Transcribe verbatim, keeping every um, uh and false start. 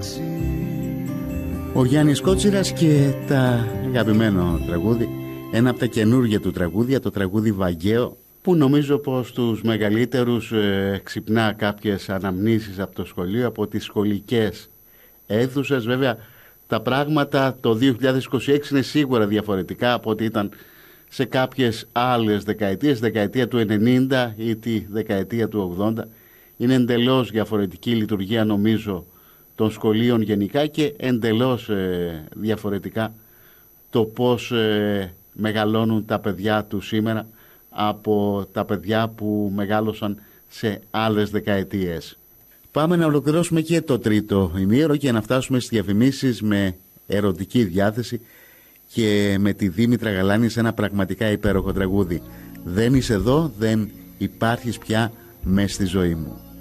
Ο Γιάννης Κότσιρας και τα αγαπημένο τραγούδι, ένα από τα καινούργια του τραγούδια, το τραγούδι Βαγγαίο, που νομίζω πως τους μεγαλύτερους ε, ξυπνά κάποιες αναμνήσεις από το σχολείο, από τις σχολικές αίθουσες. Βέβαια τα πράγματα το δύο χιλιάδες είκοσι έξι είναι σίγουρα διαφορετικά από ό,τι ήταν σε κάποιες άλλες δεκαετίες, δεκαετία του ενενήντα ή τη δεκαετία του ογδόντα. Είναι εντελώς διαφορετική η λειτουργία νομίζω των σχολείων γενικά και εντελώς ε, διαφορετικά το πώς ε, μεγαλώνουν τα παιδιά του σήμερα από τα παιδιά που μεγάλωσαν σε άλλες δεκαετίες. Πάμε να ολοκληρώσουμε και το τρίτο ημίωρο και να φτάσουμε στις διαφημίσεις με ερωτική διάθεση και με τη Δήμητρα Γαλάνη σε ένα πραγματικά υπέροχο τραγούδι. Δεν είσαι εδώ, δεν υπάρχεις πια μες στη ζωή μου.